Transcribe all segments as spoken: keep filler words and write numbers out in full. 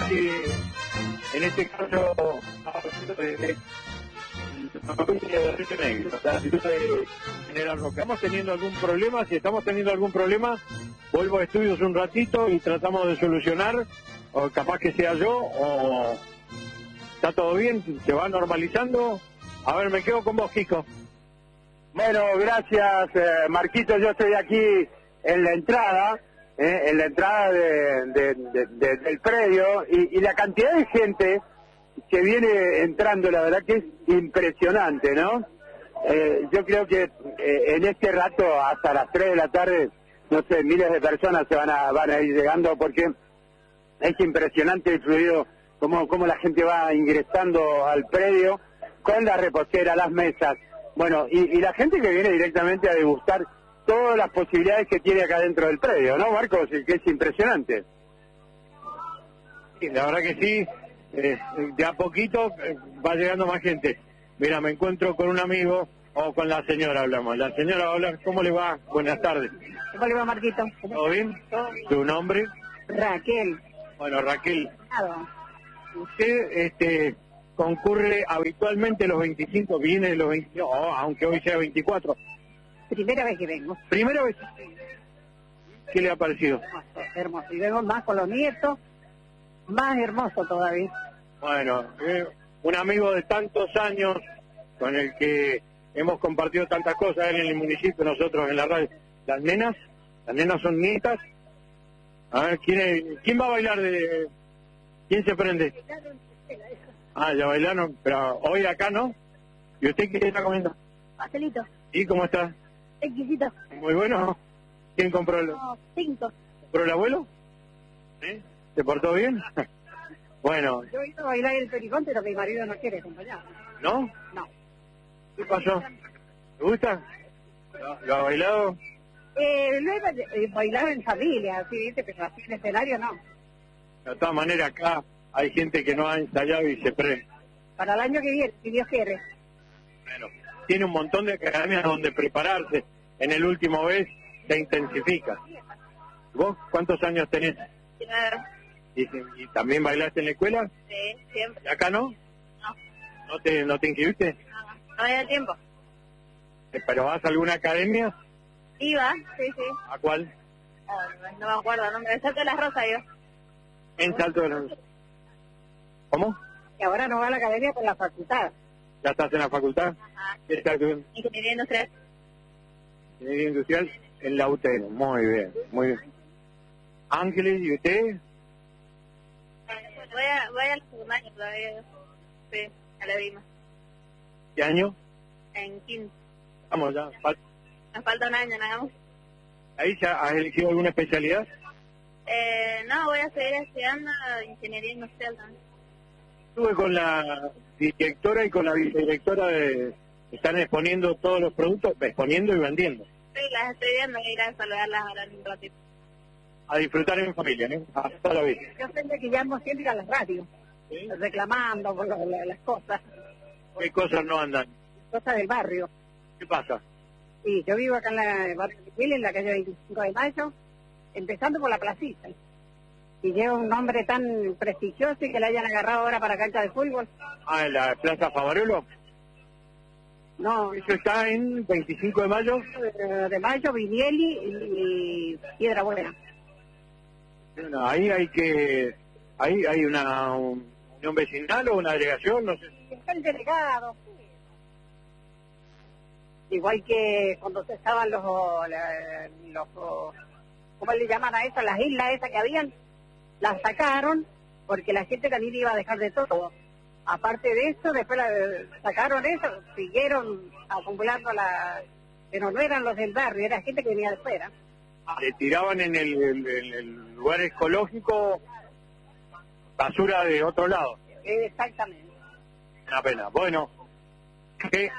que en este caso de, de, de General Roca. ¿Estamos teniendo algún problema? Si estamos teniendo algún problema, vuelvo a estudios un ratito y tratamos de solucionar, o capaz que sea yo, o está todo bien, se va normalizando. A ver, me quedo con vos, Kiko. Bueno, gracias, eh, Marquito. Yo estoy aquí en la entrada, eh, en la entrada de, de, de, de, del predio, y, y la cantidad de gente que viene entrando, la verdad que es impresionante, ¿no? Eh, yo creo que eh, en este rato, hasta las tres de la tarde, no sé, miles de personas se van a, van a ir llegando, porque es impresionante el fluido, cómo, cómo la gente va ingresando al predio, con la reposera, las mesas. Bueno, y, y la gente que viene directamente a degustar todas las posibilidades que tiene acá dentro del predio, ¿no, Marcos? Que es impresionante. Sí, la verdad que sí, eh, de a poquito eh, va llegando más gente. Mira, me encuentro con un amigo, o con la señora hablamos. La señora habla, ¿cómo le va? Buenas tardes. ¿Cómo le va, Marquito? ¿Todo bien? ¿Todo bien? ¿Tu nombre? Raquel. Bueno, Raquel, Claro. usted este, concurre habitualmente los veinticinco, viene de los veinte, oh, aunque hoy sea veinticuatro. Primera vez que vengo. ¿Primera vez? ¿Qué le ha parecido? Hermoso, hermoso. Y vengo más con los nietos, más hermoso todavía. Bueno, eh, un amigo de tantos años, con el que hemos compartido tantas cosas, él en el municipio, nosotros en la radio. Las nenas, las nenas son nietas. A ver, ¿quién, es- ¿quién va a bailar de...? ¿Quién se prende? Ah, ya bailaron, pero hoy acá no. ¿Y usted qué está comiendo? Pastelito, ¿Y cómo está? exquisito. Muy bueno. ¿Quién compró el, Oh, cinco. compró el abuelo? ¿Sí? ¿Se portó bien? Bueno, Yo he ido a bailar el pericón, pero mi marido no quiere acompañar. ¿no? No. ¿Qué pasó? ¿Te gusta? ¿Lo, lo ha bailado? Eh, lo he ba- eh, bailado en familia, así, ¿viste? Pero así en escenario no. De todas maneras, acá hay gente que no ha ensayado y se prende. Para el año que viene, si Dios quiere. Bueno, tiene un montón de academias donde prepararse. En el último vez se intensifica. ¿Vos cuántos años tenés? ¿Y, y también bailaste en la escuela? Sí, siempre. ¿Y acá no? No. ¿No te, no te inscribiste? No, no había tiempo. Eh, ¿Pero vas a alguna academia? Iba, sí, sí. ¿A cuál? Oh, no me acuerdo el nombre. El Salto de las Rosas, yo. En Salto de la Luz. ¿Cómo? Y ahora no va a la academia por la facultad. ¿Ya estás en la facultad? Ajá. ¿Qué estás estudiando? Ingeniería industrial. Ingeniería industrial en la U T N. Muy bien, muy bien. Ángeles, ¿y usted? Voy a, voy al segundo año todavía. Sí, a la Dima. ¿Qué año? En quinto. Vamos ya. fal- Nos falta un año nada más. ¿Ahí ya has elegido alguna especialidad? Eh, no, voy a seguir estudiando ingeniería industrial también. Estuve con la directora y con la vicedirectora de... Están exponiendo todos los productos, exponiendo y vendiendo. Sí, las estoy viendo, voy a ir a saludarlas ahora en un ratito. A disfrutar en familia, ¿no? Hasta la vez. Yo sé que llamo siempre a la radio, ¿Sí? reclamando por lo- lo- las cosas, ¿Qué cosas no andan? cosas del barrio. ¿Qué pasa? Sí, yo vivo acá en la en el barrio de Chile, en la calle veinticinco de mayo, empezando por la placita. Y lleva un nombre tan prestigioso y que le hayan agarrado ahora para cancha de fútbol. Ah, en la Plaza Favarolo. No, Eso está en veinticinco de mayo. de, de mayo, Vinieli y, y Piedra Buena. Bueno, ahí hay que... Ahí hay una un- unión vecinal o una delegación, no sé. Está el delegado, sí. Igual que cuando se estaban los, la- los, ¿cómo le llaman a eso? Las islas esas que habían, las sacaron porque la gente también iba a dejar de todo. Aparte de eso, después la, sacaron eso, siguieron acumulando la... Pero no eran los del barrio, era gente que venía de fuera. Le tiraban en el, el- el- el lugar ecológico basura de otro lado. Exactamente. Una pena. Bueno, que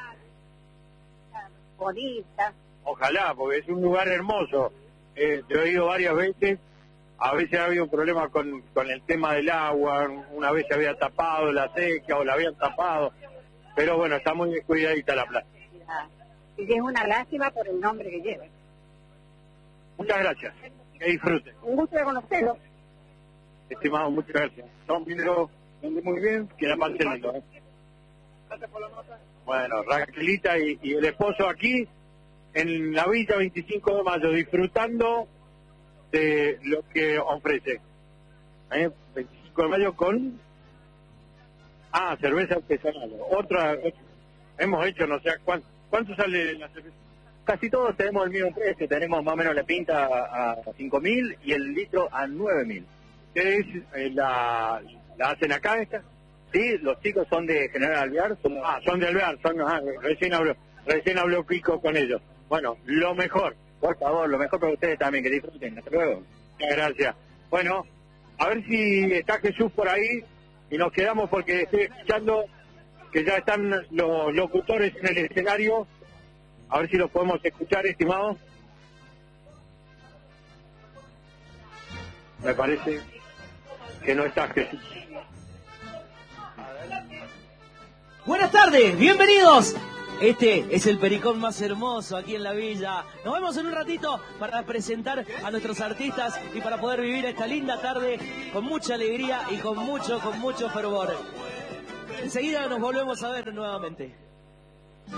Bonita. ojalá, porque es un lugar hermoso. Eh, te he oído varias veces. A veces ha habido un problema con, con el tema del agua. Una vez se había tapado la seca o la habían tapado. Pero bueno, está muy descuidadita la plaza. Y es una lástima por el nombre que lleva. Muchas gracias. Que disfruten. Un gusto de conocerlo. Estimado, muchas gracias. Son Pedro, muy bien, que la pasen lindo, ¿eh? Bueno, Raquelita y, y el esposo aquí en la Villa veinticinco de mayo, disfrutando de lo que ofrece. ¿Eh? veinticinco de mayo con... Ah, cerveza artesanal. Otra, otra. Hemos hecho, no sé, ¿cuánto, ¿cuánto sale la cerveza? Casi todos tenemos el mismo precio, tenemos más o menos la pinta a cinco mil y el litro a nueve mil. ¿Ustedes eh, la, la hacen acá esta? Sí, los chicos son de General Alvear. Somos... Ah, son de Alvear, son, ah, recién habló, recién habló Pico con ellos. Bueno, lo mejor. Por favor, lo mejor para ustedes también, que disfruten. Hasta luego. Muchas gracias. Bueno, a ver si está Jesús por ahí y nos quedamos porque estoy escuchando que ya están los locutores en el escenario. A ver si los podemos escuchar, estimados. Me parece que no está Jesús. Buenas tardes, bienvenidos. Este es el pericón más hermoso aquí en la villa. Nos vemos en un ratito para presentar a nuestros artistas y para poder vivir esta linda tarde con mucha alegría y con mucho, con mucho fervor. Enseguida nos volvemos a ver nuevamente.